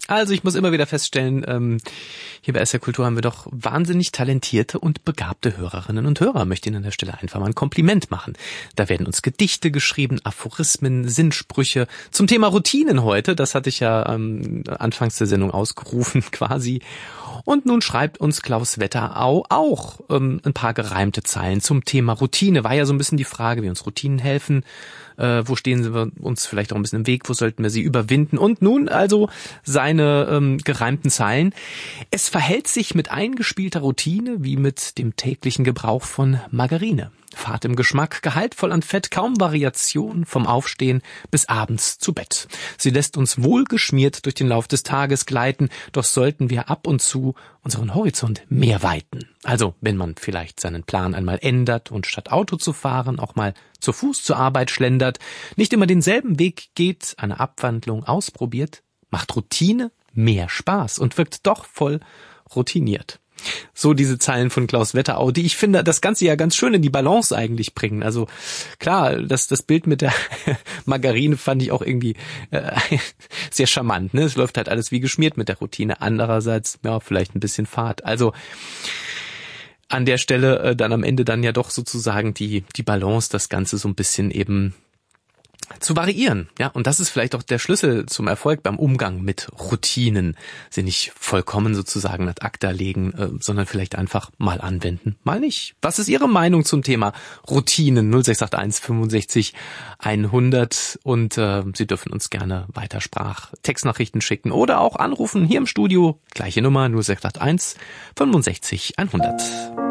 Also ich muss immer wieder feststellen, hier bei SR Kultur haben wir doch wahnsinnig talentierte und begabte Hörerinnen und Hörer. Möchte Ihnen an der Stelle einfach mal ein Kompliment machen. Da werden uns Gedichte geschrieben, Aphorismen, Sinnsprüche zum Thema Routinen heute. Das hatte ich ja anfangs der Sendung ausgerufen quasi. Und nun schreibt uns Klaus Wetterau auch ein paar gereimte Zeilen zum Thema Routine. War ja so ein bisschen die Frage, wie uns Routinen helfen. Wo stehen wir uns vielleicht auch ein bisschen im Weg? Wo sollten wir sie überwinden? Und nun also seine gereimten Zeilen. Es verhält sich mit eingespielter Routine wie mit dem täglichen Gebrauch von Margarine. Fad im Geschmack, gehaltvoll an Fett, kaum Variation vom Aufstehen bis abends zu Bett. Sie lässt uns wohlgeschmiert durch den Lauf des Tages gleiten, doch sollten wir ab und zu unseren Horizont mehr weiten. Also, wenn man vielleicht seinen Plan einmal ändert und statt Auto zu fahren auch mal zu Fuß zur Arbeit schlendert, nicht immer denselben Weg geht, eine Abwandlung ausprobiert, macht Routine mehr Spaß und wirkt doch voll routiniert. So diese Zeilen von Klaus Wetterau, die ich finde, das Ganze ja ganz schön in die Balance eigentlich bringen. Also klar, das Bild mit der Margarine fand ich auch irgendwie sehr charmant. Ne? Es läuft halt alles wie geschmiert mit der Routine. Andererseits, ja, vielleicht ein bisschen fad. Also an der Stelle dann am Ende dann ja doch sozusagen die Balance, das Ganze so ein bisschen eben zu variieren, ja, und das ist vielleicht auch der Schlüssel zum Erfolg beim Umgang mit Routinen. Sie nicht vollkommen sozusagen ad acta legen, sondern vielleicht einfach mal anwenden, mal nicht. Was ist Ihre Meinung zum Thema Routinen? 0681 65 100 und Sie dürfen uns gerne weiter Textnachrichten schicken oder auch anrufen hier im Studio. Gleiche Nummer 0681 65 100.